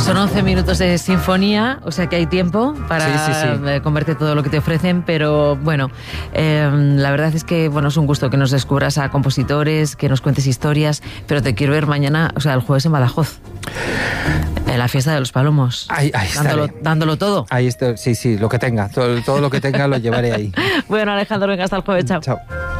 Son 11 minutos de sinfonía, o sea que hay tiempo para comerte todo lo que te ofrecen, pero bueno, la verdad es que bueno, es un gusto que nos descubras a compositores, que nos cuentes historias, pero te quiero ver mañana, o sea, el jueves en Badajoz, en la fiesta de los Palomos, ahí dándolo todo. Ahí está, sí, lo que tenga, todo lo que tenga lo llevaré ahí. Bueno, Alejandro, venga, hasta el jueves, chao. Chao.